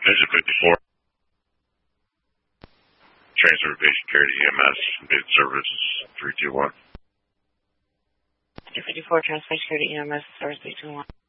Engine 54. Transfer patient care to EMS. Bid service 321. Engine 54, transfer care to EMS, service 321.